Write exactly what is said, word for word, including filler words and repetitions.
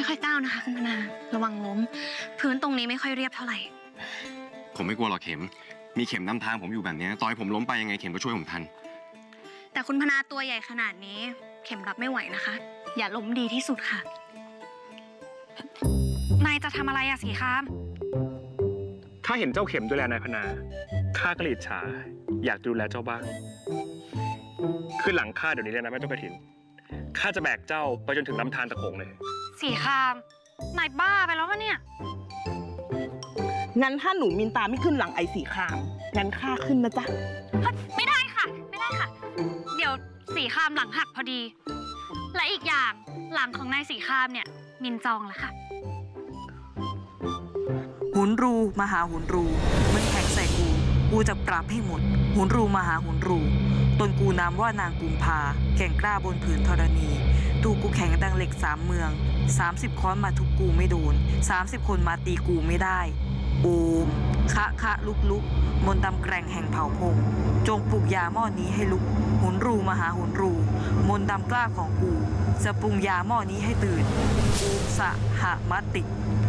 ค่อยๆก้าวนะคะคุณพนาระวังล้มพื้นตรงนี้ไม่ค่อยเรียบเท่าไหร่ผมไม่กลัวหรอกเข็มมีเข็มนำทางผมอยู่แบบนี้ต่อให้ผมล้มไปยังไงเข็มก็ช่วยผมทันแต่คุณพนาตัวใหญ่ขนาดนี้เข็มรับไม่ไหวนะคะอย่าล้มดีที่สุดค่ะนายจะทำอะไรอะสีคามข้าเห็นเจ้าเข็มดูแลนายพนาข้าก็เลยอิจฉาอยากดูแลเจ้าบ้างขึ้นหลังข้าเดี๋ยวนี้เลยนะแม่ต้นกระถินข้าจะแบกเจ้าไปจนถึงลำธารตะโขงเลยสีคามนายบ้าไปแล้ววะเนี่ยงั้นถ้าหนูมินตาไม่ขึ้นหลังไอสีคามงั้นข้าขึ้นนะจ๊ะไม่ได้ค่ะไม่ได้ค่ะเดี๋ยวสีคามหลังหักพอดีและอีกอย่างหลังของนายสีคามเนี่ยมินจองแล้วค่ะหุนรูมาหาหุนรูมันแข็งใส่กูกูจะปราบให้หมดหุนรูมาหาหุนรูตนกูนามว่านางกุมภาแก่งกล้าบนผืนธรณีตูกูแข็งดังเหล็กสามเมืองสามสิบค้อนมาทุกกูไม่โดนสามสิบคนมาตีกูไม่ได้โอมคะคะลุกลุกมนต์ดำแกร่งแห่งเผ่าพงจงปลุกยาหม้อนี้ให้ลุกหุนรูมาหาหุนรูมนต์ดำกล้าของกูจะปรุงยาหม้อนี้ให้ตื่นโอมสะหะมติ